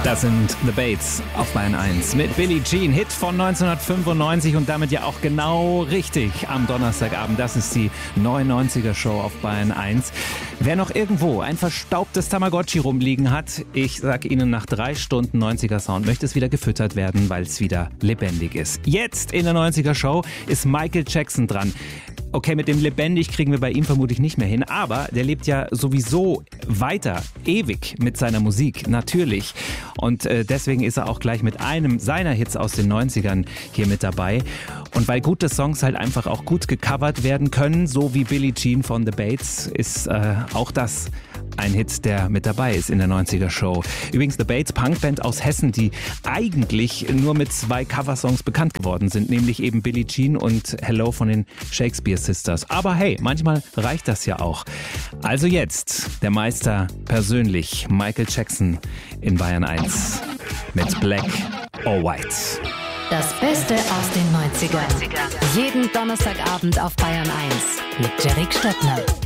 Das sind The Bates auf Bayern 1 mit Billie Jean, Hit von 1995 und damit ja auch genau richtig am Donnerstagabend. Das ist die 99er Show auf Bayern 1. Wer noch irgendwo ein verstaubtes Tamagotchi rumliegen hat, ich sag Ihnen, nach 3 Stunden 90er Sound möchte es wieder gefüttert werden, weil es wieder lebendig ist. Jetzt in der 90er Show ist Michael Jackson dran. Okay, mit dem lebendig kriegen wir bei ihm vermutlich nicht mehr hin, aber der lebt ja sowieso weiter, ewig mit seiner Musik, natürlich. Und deswegen ist er auch gleich mit einem seiner Hits aus den 90ern hier mit dabei. Und weil gute Songs halt einfach auch gut gecovert werden können, so wie Billie Jean von The Bates, ist auch das ein Hit, der mit dabei ist in der 90er Show. Übrigens The Bates, Punkband aus Hessen, die eigentlich nur mit 2 Coversongs bekannt geworden sind, nämlich eben Billie Jean und Hello von den Shakespeare Sisters. Aber hey, manchmal reicht das ja auch. Also jetzt der Meister persönlich, Michael Jackson in Bayern 1 mit Black or White. Das Beste aus den 90ern. Jeden Donnerstagabend auf Bayern 1 mit Jerry Stöckner.